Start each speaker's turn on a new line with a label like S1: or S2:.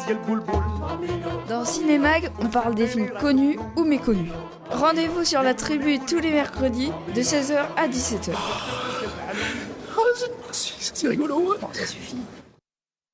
S1: Dans Cinémag, on parle des films connus ou méconnus. Rendez-vous sur la tribu tous les mercredis de 16h à 17h.
S2: C'est rigolo.
S1: Bon, ça suffit.